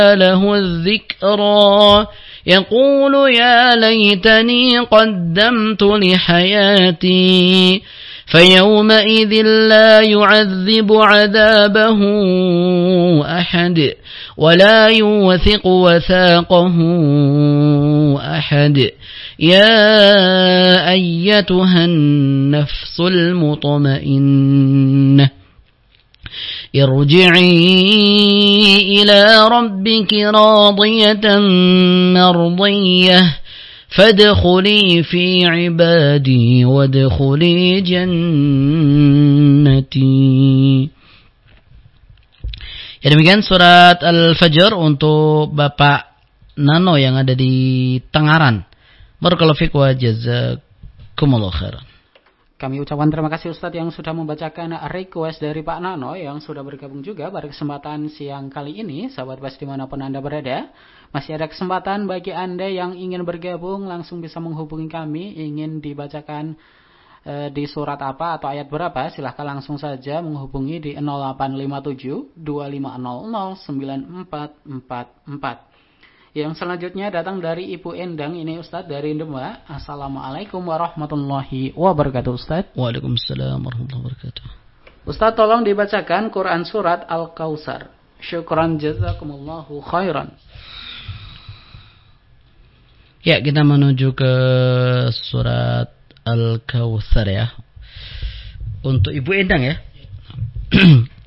له الذكرى يقول يا ليتني قدمت لحياتي فيومئذ لا يعذب عذابه أحد ولا يوثق وثاقه أحد يا أيتها النفس المطمئنة ارجعي إلى ربك راضية مرضية فادخلي في عبادي وادخلي جنتي. Ya, demikian surat Al-Fajr untuk Bapak Nano yang ada di Tengaran. Barakallahu fiik wa jazakumullahu khairan. Kami ucapkan terima kasih Ustadz yang sudah membacakan request dari Pak Nano yang sudah bergabung juga pada kesempatan siang kali ini. Sahabat Bas dimanapun Anda berada, masih ada kesempatan bagi Anda yang ingin bergabung, langsung bisa menghubungi kami. Ingin dibacakan di surat apa atau ayat berapa, silahkan langsung saja menghubungi di 0857 2500 9444. Yang selanjutnya datang dari Ibu Endang, ini Ustadz dari Demak. Assalamualaikum warahmatullahi wabarakatuh Ustadz. Waalaikumsalam warahmatullahi wabarakatuh. Ustadz tolong dibacakan Quran surat Al-Kautsar. Syukran jazakumullahu khairan. Ya, kita menuju ke surat Al-Kautsar ya. Untuk Ibu Endang ya.